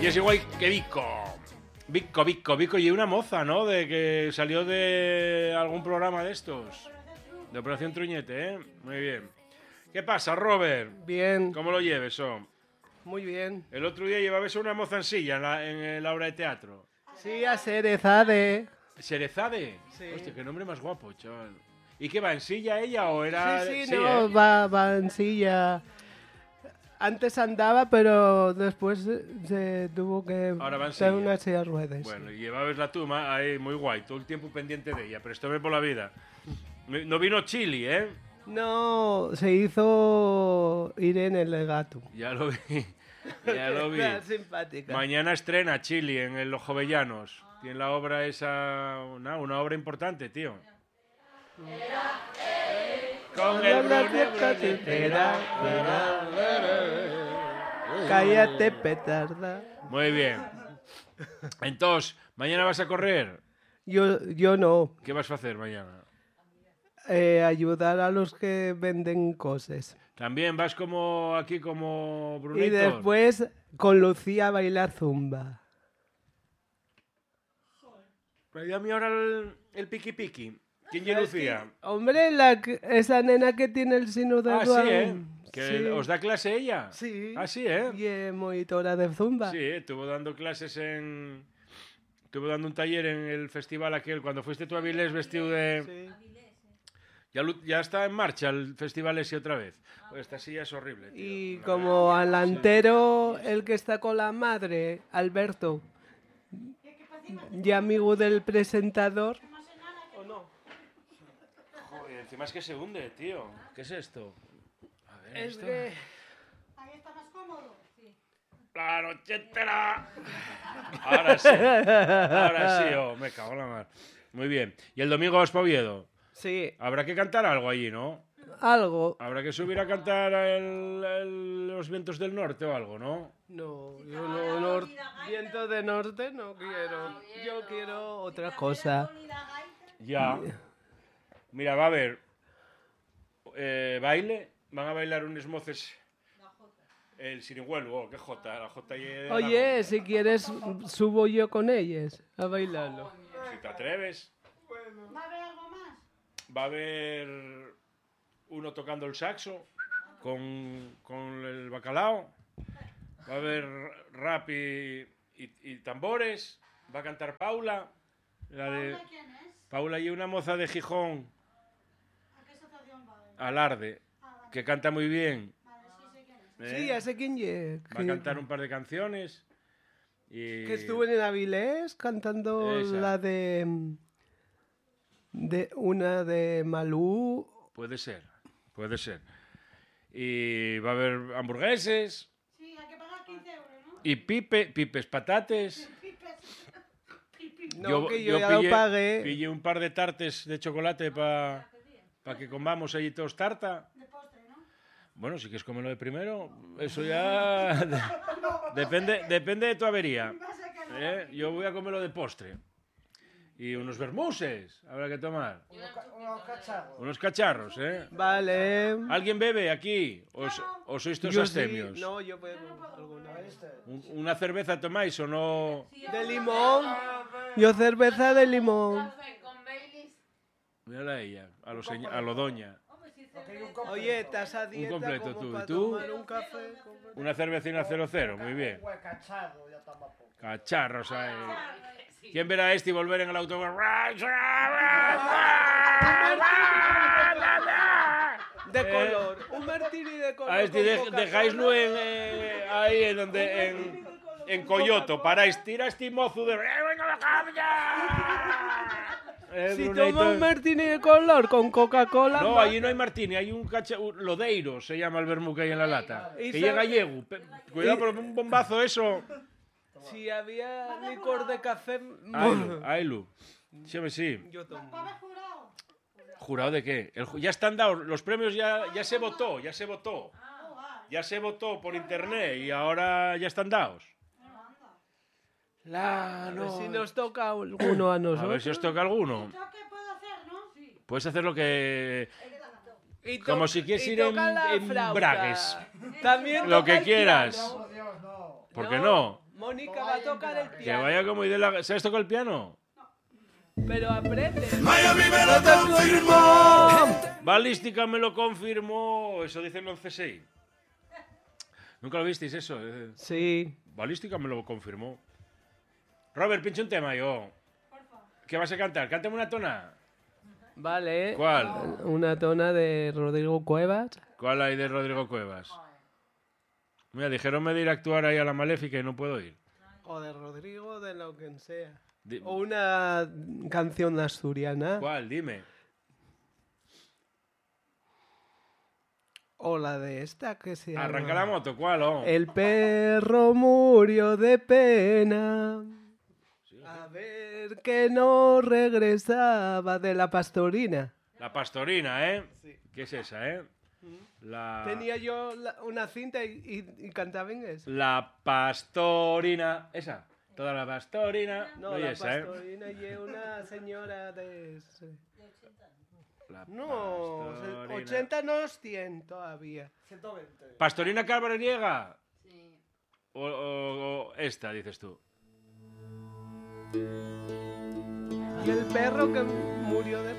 Y es igual que Vico. Y una moza, ¿no? De que salió de algún programa de estos. De Operación Truñete, ¿eh? Muy bien. ¿Qué pasa, Robert? Bien. ¿Cómo lo lleves, Muy bien. El otro día llevabas una moza en silla en la obra de teatro. Sí, a Cerezade. ¿Cerezade? Sí. Hostia, qué nombre más guapo, chaval. ¿Y qué va, en silla ella o era...? Sí, no, va en silla. Antes andaba, pero después se tuvo que Ahora va en dar silla. una silla de ruedas. Bueno, y llevabas la tuma ahí muy guay, todo el tiempo pendiente de ella, pero esto me por la vida. No vino Chili, ¿eh? No, se hizo Irene el Legato. Ya lo vi, ya lo vi. Era simpática. Mañana estrena Chili en Los Jovellanos. Tiene la obra esa, una obra importante, tío. Con el Cállate, petarda. Muy bien. Entonces, ¿mañana vas a correr? Yo no. ¿Qué vas a hacer mañana? Ayudar a los que venden cosas. ¿También vas como aquí como Brunator? Y después con Lucía a bailar zumba. Me dio a mí ahora el piqui. ¿Quién es Lucía? Hombre, esa nena que tiene el sino de Ah, sí, ¿eh? ¿Que Sí. os da clase ella? Sí. Ah, sí, ¿eh? Y es monitora de zumba. Sí, estuvo dando clases en... Estuvo dando un taller en el festival aquel, cuando fuiste tú a Avilés vestido de... Sí. Ya está en marcha el festival ese otra vez. Pues esta silla es horrible, tío. Y Una como delantero, el que está con la madre, Alberto, y amigo del presentador. ¿O no? Joder, encima es que se hunde, tío. ¿Qué es esto? A ver, Es esto... que... Ahí está más cómodo. ¡La noche entera! Ahora sí. Ahora sí, me cago en la mar. Muy bien. ¿Y el domingo vas pa' Oviedo? Sí, Habrá que cantar algo allí, ¿no? algo. Habrá que subir a cantar los vientos del norte o algo, ¿no? No, yo no, viento de norte no quiero. Yo quiero otra cosa. Ya. Mira, va a haber baile. Van a bailar unos moces. El sirigüelo, qué jota. La jota de Oye, si quieres, subo yo con ellas a bailarlo. si te atreves. ¿Va a haber algo más? Va a haber uno tocando el saxo con el bacalao. Va a haber rap y tambores. Va a cantar Paula. La de ¿Paula quién es? Paula y una moza de Gijón, ¿A qué asociación va? Alarde, Vale, que canta muy bien. vale, sí sé quién es. ¿eh? Sí, ya sé quién es. Va a cantar un par de canciones. Y... Que estuvo en Avilés cantando Esa. la de una de Malú. Puede ser. Y va a haber hamburgueses Sí, hay que pagar 15 euros, ¿no? y pipes patates. No, que yo ya lo pagué. Pillé un par de tartes de chocolate para que comamos allí todos tarta. De postre, ¿no? Bueno, si quieres comerlo de primero, eso ya depende de tu avería. Pasa que no. Yo voy a comerlo de postre. Y unos vermuses habrá que tomar. Unos cacharros, ¿eh? Vale. ¿Alguien bebe aquí? ¿O sois todos Yo abstemios? sí. No, yo bebo alguna vez. ¿Una cerveza tomáis o no? De limón. Yo cerveza de limón. Mírala a ella, a lo doña. Oye, estás a dieta completo como tú, ¿y para tú? tomar un café. Una cervecina 00, muy bien. Cacharros ahí. ¿Quién verá este y volver en el autobús? De color. Un martini de color. A este con Coca-Cola. dejáislo ahí en Coyoto. Paráis, tira este mozo de... Si toma un martini de color con Coca-Cola. No, allí no hay martini, hay un lodeiro, se llama el vermú que hay en la lata. ¿Y Que sabe- llega gallego. Cuidado, por un bombazo eso. Si había licor de café. Ailu. Sí. Yo tomo. ¿Va a haber jurado? ¿Jurado de qué? Ya están dados, los premios ya se votó. Oh, vale. Ya se votó por internet y ahora ya están dados. A ver si nos toca alguno a A nosotros. ver si os toca alguno. ¿Yo qué puedo hacer, no? Sí. Puedes hacer lo que... Y Como si quieres y ir en toca la Bragues. También Lo toca que el quieras. piano. ¿Por qué no? Mónica va a tocar el Que piano. vaya como de la... ¿Sabes tocar el piano? Pero aprende. Miami me lo confirmó. Balística me lo confirmó. Eso dicen los CSI. ¿Nunca lo visteis eso? Sí. Balística me lo confirmó. Robert, pinche un tema yo. ¿Qué vas a cantar? Cántame una tona. Vale. ¿Cuál? Una tona de Rodrigo Cuevas. ¿Cuál hay de Rodrigo Cuevas? Mira, dijeronme de ir a actuar ahí a la Maléfica y no puedo ir. O de Rodrigo, de lo que sea. Di- O una canción asturiana. ¿Cuál? Dime. O la de esta que se llama... Arranca la moto, ¿cuál? Oh? El perro murió de pena. A ver que no regresaba de la pastorina. La pastorina, ¿eh? Sí. ¿Qué es esa, eh? La... Tenía yo una cinta y cantaba en eso. La pastorina. ¿Esa? Toda la pastorina. No, No, y la esa, ¿eh? pastorina y una señora de... La No, pastorina. 80 no 100 todavía. ¿Pastorina Calvariniega? Sí. O esta, dices tú. Y el perro que murió de